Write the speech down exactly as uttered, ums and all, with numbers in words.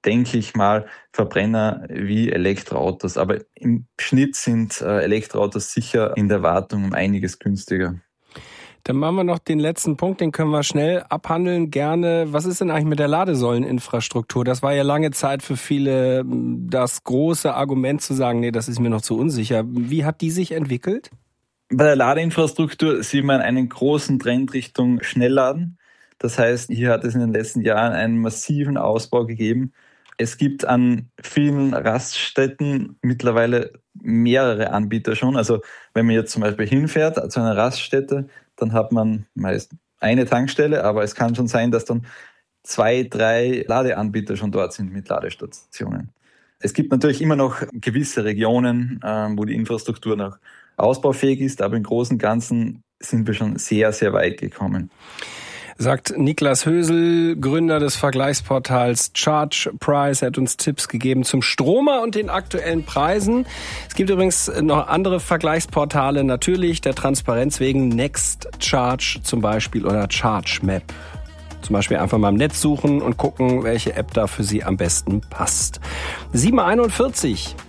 denke ich mal, Verbrenner wie Elektroautos. Aber im Schnitt sind äh, Elektroautos sicher in der Wartung um einiges günstiger. Dann machen wir noch den letzten Punkt, den können wir schnell abhandeln, gerne. Was ist denn eigentlich mit der Ladesäuleninfrastruktur? Das war ja lange Zeit für viele das große Argument zu sagen, nee, das ist mir noch zu unsicher. Wie hat die sich entwickelt? Bei der Ladeinfrastruktur sieht man einen großen Trend Richtung Schnellladen. Das heißt, hier hat es in den letzten Jahren einen massiven Ausbau gegeben. Es gibt an vielen Raststätten mittlerweile mehrere Anbieter schon. Also wenn man jetzt zum Beispiel hinfährt zu einer Raststätte, dann hat man meist eine Tankstelle, aber es kann schon sein, dass dann zwei, drei Ladeanbieter schon dort sind mit Ladestationen. Es gibt natürlich immer noch gewisse Regionen, wo die Infrastruktur noch ausbaufähig ist, aber im Großen und Ganzen sind wir schon sehr, sehr weit gekommen. Sagt Niklas Hösel, Gründer des Vergleichsportals ChargePrice. Er hat uns Tipps gegeben zum Stromer und den aktuellen Preisen. Es gibt übrigens noch andere Vergleichsportale, natürlich der Transparenz wegen NextCharge zum Beispiel oder ChargeMap. Zum Beispiel einfach mal im Netz suchen und gucken, welche App da für Sie am besten passt. sieben Uhr einundvierzig.